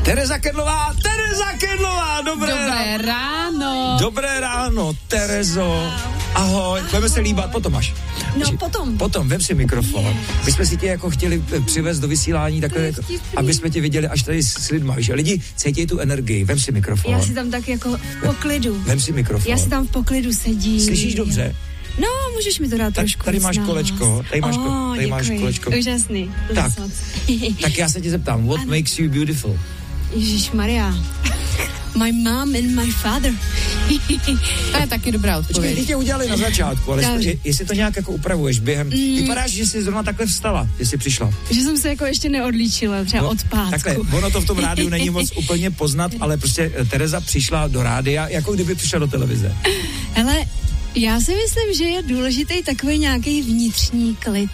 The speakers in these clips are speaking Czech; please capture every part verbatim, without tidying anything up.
Tereza Kendlová, Tereza Kendlová, dobré, dobré ráno. Dobré ráno, Terezo. Ahoj, budeme se líbat, potom až. No Či, potom. Potom, vem si mikrofon. My jsme si tě jako chtěli přivést do vysílání takhle, aby jsme tě viděli až tady s lidma, že lidi cítí tu energii, vem si mikrofon. Já si tam tak jako v poklidu. Vem si mikrofon. Já si tam v poklidu sedím. Slyšíš dobře? No, můžeš mi to dát tak, trošku. Tady máš znalost. kolečko, tady máš, oh, tady máš kolečko. Úžasný. Tak, tak já se tě zeptám, what ano. makes you beautiful? Ježišmarja. My mom and my father. To je taky dobrá odpověď. Počkej, ty tě udělali na začátku, ale jestli, jestli to nějak jako upravuješ během, mm. vypadáš, že jsi zrovna takhle vstala, že jsi přišla. Že jsem se jako ještě neodlíčila, třeba no, od pátku. Takhle, ono to v tom rádiu není moc úplně poznat, ale prostě Tereza přišla do rádia, jako kdyby přišla do televize. Hele, já si myslím, že je důležitý takový nějaký vnitřní klid.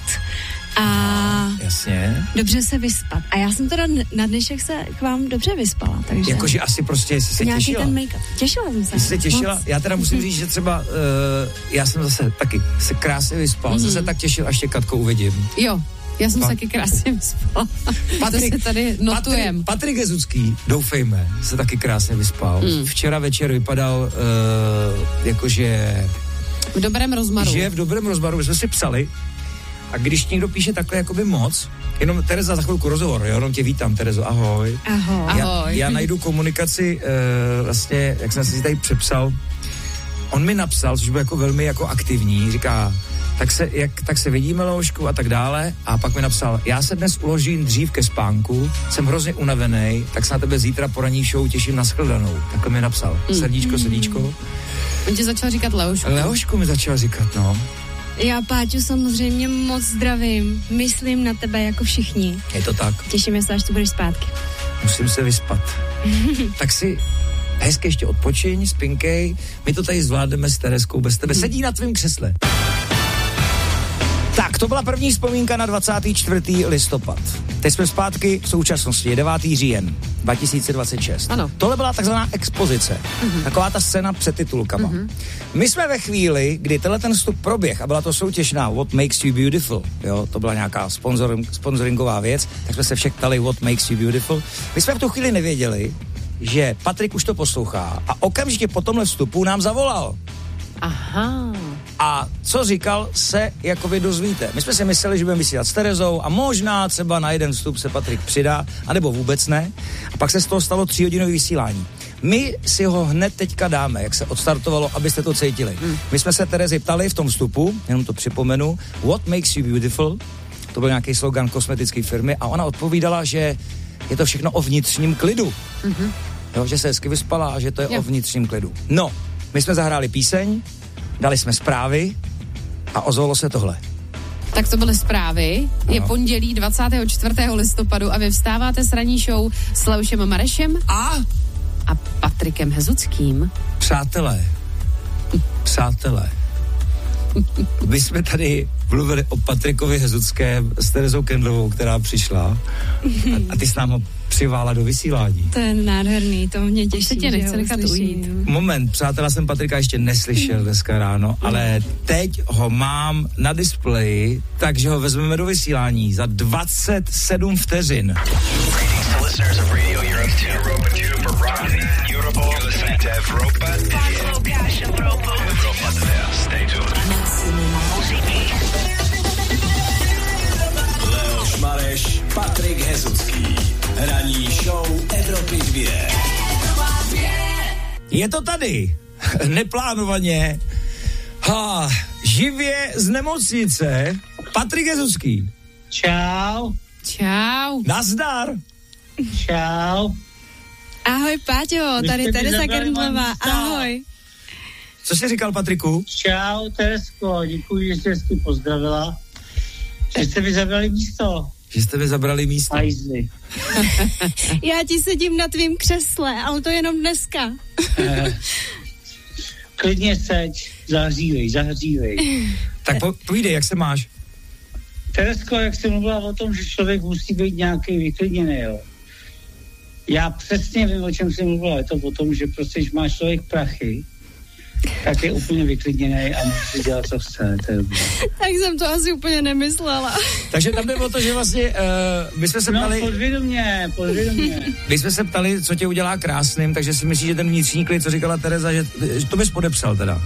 A jasně. Dobře se vyspat. A já jsem teda na dnešek se k vám dobře vyspala, takže... Jakože asi prostě jsi se nějaký těšila. Nějaký ten make-up. Těšila jsem se. Jsi se těšila? Moc. Já teda musím říct, že třeba uh, já jsem zase taky se krásně vyspal. Mm. Zase tak těšil, až tě, Katko, uvidím. Jo, já jsem pa- se taky krásně vyspala. Patrik, to se tady notujem. Patrik, Patrik Jezucký, doufejme, se taky krásně vyspal. Mm. Včera večer vypadal uh, jakože... V dobrém rozmaru. Že v dobrém rozmaru, my jsme si psali. A když někdo píše takhle jakoby moc, jenom Tereza za chvilku rozhovor, jo, jenom tě vítám, Terezo, ahoj. Ahoj. Já, ahoj. já najdu komunikaci, uh, vlastně, jak jsem si tady přepsal, on mi napsal, což byl jako velmi jako aktivní, říká, tak se, jak, tak se vidíme, Loušku, a tak dále, a pak mi napsal, já se dnes uložím dřív ke spánku, jsem hrozně unavený, tak se na tebe zítra po ranní show těším na shledanou. Takhle mi napsal, mm. srdíčko, srdíčko. On ti začal říkat Leošku. Leošku mi začal říkat, no. Já, Páťu, samozřejmě moc zdravím. Myslím na tebe jako všichni. Je to tak. Těšíme se, až tu budeš zpátky. Musím se vyspat. Tak si hezky ještě odpočiň, spinkej. My to tady zvládneme s Terezkou bez tebe. Sedí na tvém křesle. Tak, to byla první vzpomínka na dvacátého čtvrtého listopad. Teď jsme zpátky v současnosti, je devátého října dva tisíce dvacet šest. Ano. Tohle byla takzvaná expozice. Mm-hmm. Taková ta scéna před titulkama. Mm-hmm. My jsme ve chvíli, kdy tenhle ten vstup proběh a byla to soutěž na What Makes You Beautiful, jo, to byla nějaká sponsoring, sponsoringová věc, tak jsme se všech ptali What Makes You Beautiful. My jsme v tu chvíli nevěděli, že Patrik už to poslouchá a okamžitě po tomhle vstupu nám zavolal. Aha. A co říkal, se jakoby dozvíte. My jsme si mysleli, že budeme vysílat s Terezou a možná třeba na jeden vstup se Patrik přidá, anebo vůbec ne. A pak se z toho stalo tříhodinový vysílání. My si ho hned teďka dáme, jak se odstartovalo, abyste to cítili. Mm. My jsme se Terezy ptali v tom vstupu, jenom to připomenu, What makes you beautiful? To byl nějaký slogan kosmetické firmy a ona odpovídala, že je to všechno o vnitřním klidu. Mm-hmm. Jo, že se hezky vyspala a že to je jo. o vnitřním klidu. No, my jsme zahráli píseň, dali jsme zprávy a ozvalo se tohle. Tak to byly zprávy. Ano. Je pondělí dvacátého čtvrtého listopadu a vy vstáváte s ranní show s Leošem Marešem a a Patrikem Hezuckým. Přátelé, přátelé, my jsme tady mluvili o Patrikovi Hezuckém s Terezou Kendlovou, která přišla a, a ty s námi přivála do vysílání. To je nádherný, to mě těší. Se tě nechce nechat ujít. Moment, přátelé, jsem Patrika ještě neslyšel dneska ráno, ale teď ho mám na displeji, takže ho vezmeme do vysílání za dvacet sedm vteřin. Leoš Mareš, Patrik Hezucký. Ranní show Evropy dvě. Je to tady. Neplánovaně. Ha, živě z nemocnice. Patrik Hezucký. Čau. Čau. Nazdar. Čau. Ahoj, Páťo, tady Tereza Kendlová. Ahoj. Co jsi říkal, Patriku? Čau, Teresko, děkuji, že jsi hezky pozdravila. Že jste mi zabrali místo. Že jste mi zabrali místo. Ajzli. Já ti sedím na tvým křesle, ale to jenom dneska. eh, klidně seď, zahřívej, zahřívej. Tak po, povídej, jak se máš? Teresko, jak jsi mluvila o tom, že člověk musí být nějaký vyklidněný, jo. Já přesně vím, o čem jsi mluvila. Je to o tom, že prostě, když máš člověk prachy, tak je úplně vyklidněný a může si dělat, co chce. To je dobrý. Tak jsem to asi úplně nemyslela. Takže tam jde o to, že vlastně uh, my jsme se ptali... No, podvědomě, podvědomě. My jsme se ptali, co tě udělá krásným, takže si myslíš, že ten vnitřní klid, co říkala Tereza, že, že to bys podepsal teda.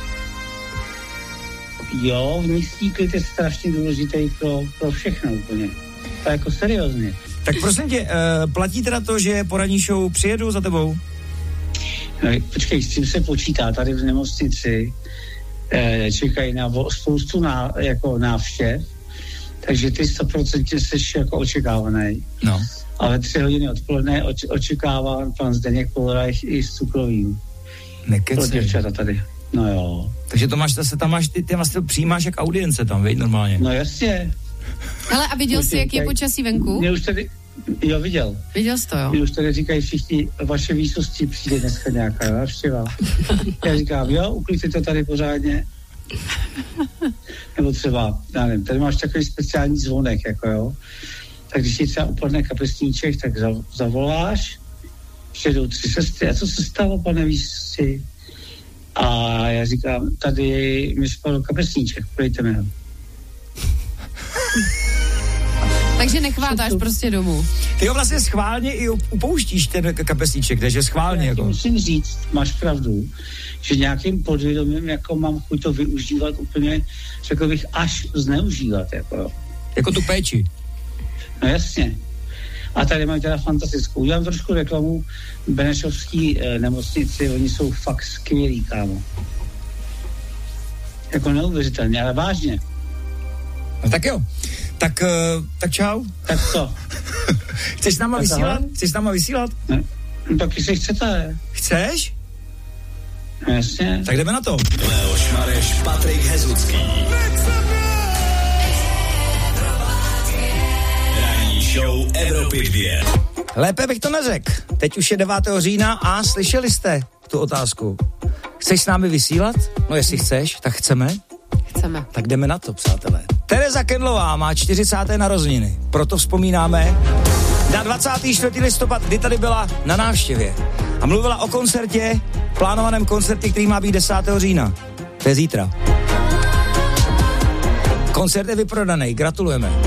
Jo, vnitřní klid je strašně důležitý pro, pro všechno úplně. To jako seriózně. Tak prosím tě, uh, platí teda to, že po ranní show přijedu za tebou? No, počkej, s tím se počítá tady v nemocnici. Eh, čekají na spoustu ná, jako návštěv, takže ty sto procent jsi jako očekávaný. No. A ve tři hodiny odpoledne oč, očekává pan Zdeněk Poledajch i s cukrovým. Nekecej. Pro děvčata tady. No jo. Takže to máš, zase tam máš, ty, ty vlastně přijímáš jak audience tam, veď, normálně. No jasně. Hele, a viděl jsi, jak je počasí venku? Mě už tady, jo, viděl. Viděl jsi to, jo? Mě už tady říkají všichni, vaše výsosti přijde dneska nějaká návštěva. Já říkám, jo, uklidte to tady pořádně. Nebo třeba, já nevím, tady máš takový speciální zvonek, jako jo. Tak když ti třeba upadne kapesníček, tak zavoláš, přijedou tři sestry, a co se stalo, pane výsosti? A já říkám, tady mi spadl kapesníček, pojďte mi ho. Takže nechvátáš prostě domů. Ty ho vlastně schválně i upouštíš ten kapesníček, takže schválně. Já jako. musím říct, máš pravdu, že nějakým podvědomím jako mám chuť to využívat úplně, řekl bych, až zneužívat. Jako. Jako tu péči. No jasně. A tady mají teda fantastickou. Udělám trošku reklamu Benešovský eh, nemocnici, oni jsou fakt skvělí, kámo. Jako neuvěřitelně, ale vážně. No tak jo. Tak, uh, tak čau. Tak co? Chceš s náma tak vysílat? Ahoj? Chceš s náma vysílat? No, tak jestli chcete. Chceš? No, jasně. Tak jdeme na to. Leoš Mareš, Patrik Hezucký. Ranní show Evropy dvě. Lépe bych to neřekl. Teď už je devátého října a slyšeli jste tu otázku. Chceš s námi vysílat? No jestli chceš, tak chceme. Chceme. Tak jdeme na to, přátelé. Tereza Kendlová má čtyřicáté narozeniny. Proto vzpomínáme na dvacátého čtvrtého listopad, kdy tady byla na návštěvě. A mluvila o koncertě, plánovaném koncertě, který má být desátého října. To je zítra. Koncert je vyprodaný, gratulujeme.